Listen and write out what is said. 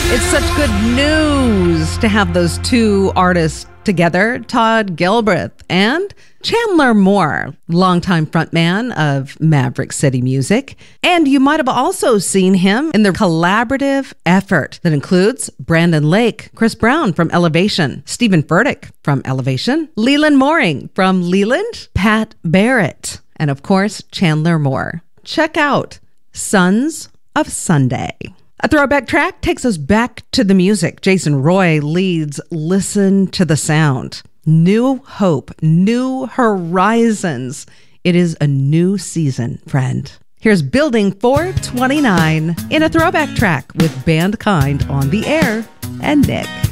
It's such good news to have those two artists together, Todd Gilbreth and Chandler Moore, longtime frontman of Maverick City Music. And you might have also seen him in the collaborative effort that includes Brandon Lake, Chris Brown from Elevation, Stephen Furtick from Elevation, Leland Mooring from Leland, Pat Barrett, and of course, Chandler Moore. Check out Sons of Sunday. A throwback track takes us back to the music. Jason Roy leads Listen to the Sound. New hope, new horizons. It is a new season, friend. Here's Building 429 in a throwback track with Band Kind on the air and Nick.